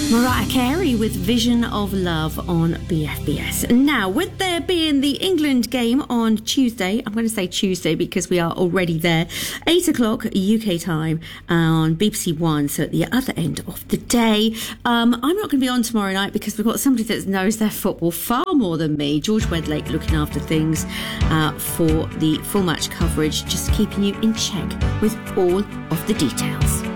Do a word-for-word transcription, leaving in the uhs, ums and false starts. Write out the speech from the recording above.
Mariah Carey with Vision of Love on B F B S. Now, with there being the England game on Tuesday, I'm going to say Tuesday because we are already there, eight o'clock U K time on B B C One, so at the other end of the day. Um, I'm not going to be on tomorrow night because we've got somebody that knows their football far more than me, George Wedlake, looking after things uh, for the full match coverage, just keeping you in check with all of the details.